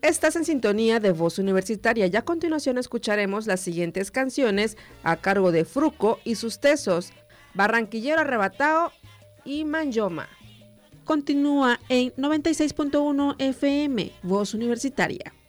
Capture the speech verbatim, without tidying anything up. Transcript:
Estás en sintonía de Voz Universitaria y a continuación escucharemos las siguientes canciones a cargo de Fruco y sus tesos, Barranquillero Arrebatado y Manyoma. Continúa en noventa y seis punto uno F M, Voz Universitaria.